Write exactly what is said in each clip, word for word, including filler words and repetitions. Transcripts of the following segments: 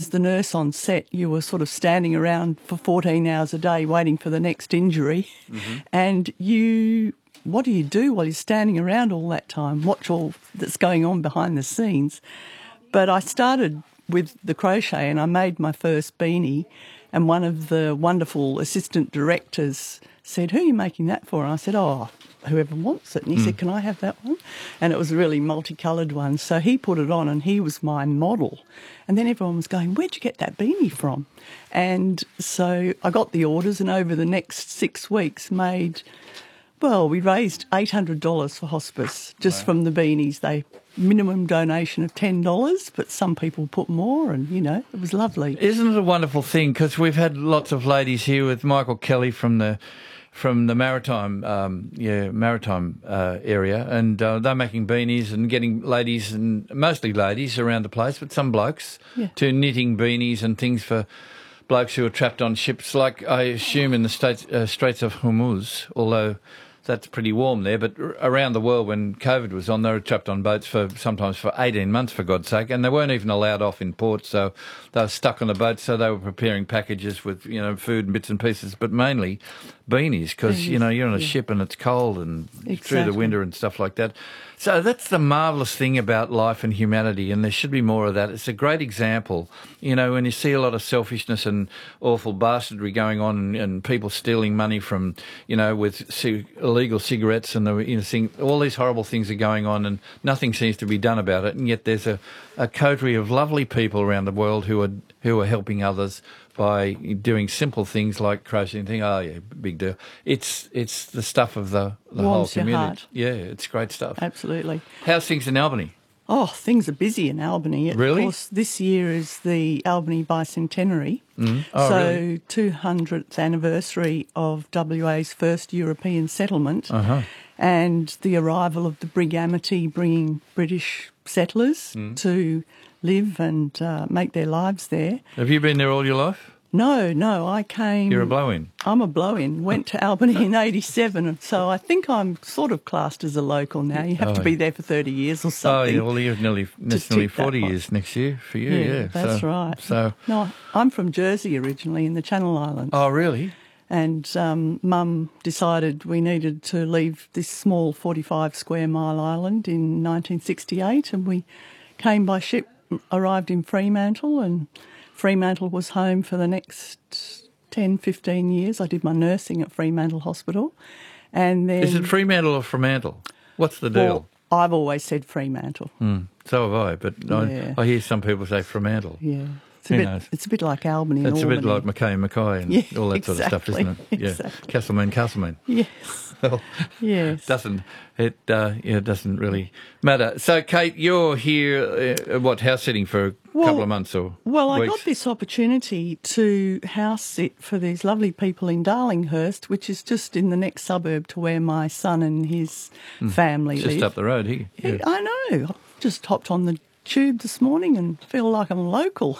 as the nurse on set, you were sort of standing around for fourteen hours a day waiting for the next injury. Mm-hmm. And you, what do you do while you're standing around all that time? Watch all that's going on behind the scenes. But I started with the crochet and I made my first beanie, and one of the wonderful assistant directors said, "Who are you making that for?" And I said, "Oh, whoever wants it." And he mm. said, "Can I have that one?" And it was a really multicoloured one. So he put it on and he was my model. And then everyone was going, "Where'd you get that beanie from?" And so I got the orders, and over the next six weeks made, well, we raised eight hundred dollars for hospice just wow. from the beanies. They minimum donation of ten dollars, but some people put more, and, you know, it was lovely. Isn't it a wonderful thing? Because we've had lots of ladies here with Michael Kelly from the from the maritime, um, yeah, maritime uh, area, and uh, they're making beanies and getting ladies, and mostly ladies around the place, but some blokes, yeah. to knitting beanies and things for blokes who are trapped on ships, like I assume in the States, uh, Straits of Hormuz, although that's pretty warm there, but around the world when COVID was on, they were trapped on boats for sometimes for eighteen months, for God's sake, and they weren't even allowed off in port, so they were stuck on the boat, so they were preparing packages with, you know, food and bits and pieces, but mainly beanies, because, you know, you're on a yeah. ship and it's cold and exactly. through the winter and stuff like that. So that's the marvellous thing about life and humanity, and there should be more of that. It's a great example, you know, when you see a lot of selfishness and awful bastardry going on, and, and people stealing money from, you know, with c- illegal cigarettes, and the, you know, thing, all these horrible things are going on, and nothing seems to be done about it. And yet there's a, a coterie of lovely people around the world who are who are helping others by doing simple things like crocheting. Thing, oh yeah, big deal. It's it's the stuff of the, the whole community. Your heart. Yeah, it's great stuff. Absolutely. How's things in Albany? Oh, things are busy in Albany. Really? Of course, this year is the Albany Bicentenary. Mm. Oh, so really? two hundredth anniversary of W A's first European settlement, uh-huh. and the arrival of the Brig Amity, bringing British settlers mm. to live and uh, make their lives there. Have you been there all your life? No, no, I came... You're a blow-in? I'm a blow-in. Went to Albany in eighty-seven, so I think I'm sort of classed as a local now. You have oh, to be there for thirty years or something. Oh, yeah, well, you're nearly, that's nearly forty years next year for you, yeah. yeah. That's so, right. So, no, I'm from Jersey originally, in the Channel Islands. Oh, really? And um, Mum decided we needed to leave this small forty-five square mile island in nineteen sixty-eight, and we came by ship, arrived in Fremantle, and Fremantle was home for the next ten, fifteen years. I did my nursing at Fremantle Hospital. And then... Is it Fremantle or Fremantle? What's the deal? Well, I've always said Fremantle. Mm, so have I, but yeah. I, I hear some people say Fremantle. Yeah. It's a, Who bit, knows? It's a bit like Albany and It's Albany. a bit like Mackay and Mackay and yeah, all that exactly, sort of stuff, isn't it? Yeah. Exactly. Castlemaine, Castlemaine. Yes. Well, yes. Doesn't it? Uh, yeah, it doesn't really matter. So, Kate, you're here. Uh, what, house sitting for a well, couple of months or Well, weeks? I got this opportunity to house sit for these lovely people in Darlinghurst, which is just in the next suburb to where my son and his mm. family just live. Just up the road here. Yeah. Yeah. I know. I've just hopped on the tube this morning and feel like I'm local.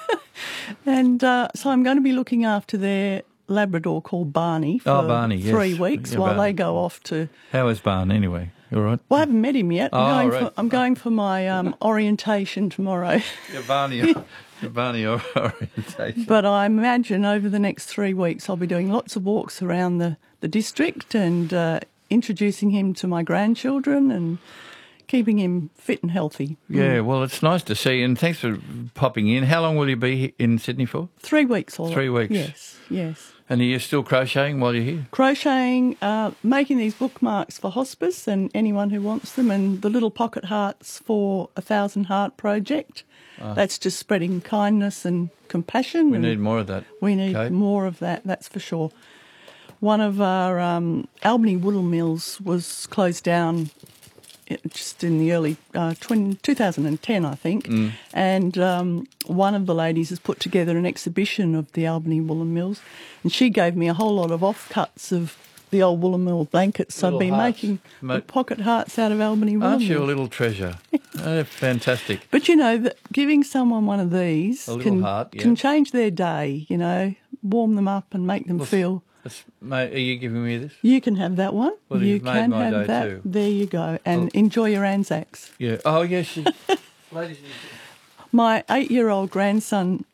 and uh, so I'm going to be looking after their Labrador called Barney for oh, Barney, three yes. weeks yeah, while Barney. they go off to... How is Barney anyway? You all right? Well, I haven't met him yet. I'm, oh, going, right. for, I'm going for my um, orientation tomorrow. Yeah, Barney, Barney orientation. But I imagine over the next three weeks I'll be doing lots of walks around the, the district and uh, introducing him to my grandchildren and keeping him fit and healthy. Yeah, mm. well, it's nice to see, and thanks for popping in. How long will you be in Sydney for? Three weeks. All Three weeks? Yes, yes. And are you still crocheting while you're here? Crocheting, uh, making these bookmarks for hospice and anyone who wants them, and the little pocket hearts for a Thousand Heart Project. Ah. That's just spreading kindness and compassion. We and need more of that. We need Kate. more of that, that's for sure. One of our um, Albany Wool Mills was closed down just in the early uh, twenty, two thousand ten, I think, mm. and um, one of the ladies has put together an exhibition of the Albany Woolen Mills, and she gave me a whole lot of offcuts of the old Woolen Mill blankets. So I've been hearts. making Ma- pocket hearts out of Albany Woolen Aren't you Mills. a little treasure? Oh, fantastic. But, you know, that giving someone one of these a little can, heart, yeah. can change their day, you know, warm them up and make them well, feel... Mate, are you giving me this? You can have that one. Well, you you've can made my have day that. too. There you go. And well, enjoy your Anzacs. Yeah. Oh, yes. Ladies and My eight-year-old grandson